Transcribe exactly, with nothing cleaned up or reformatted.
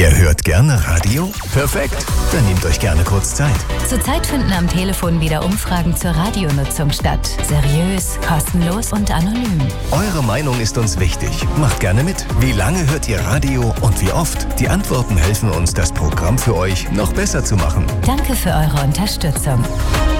Wer hört gerne Radio? Perfekt, dann nehmt euch gerne kurz Zeit. Zurzeit finden am Telefon wieder Umfragen zur Radionutzung statt. Seriös, kostenlos und anonym. Eure Meinung ist uns wichtig. Macht gerne mit. Wie lange hört ihr Radio und wie oft? Die Antworten helfen uns, das Programm für euch noch besser zu machen. Danke für eure Unterstützung.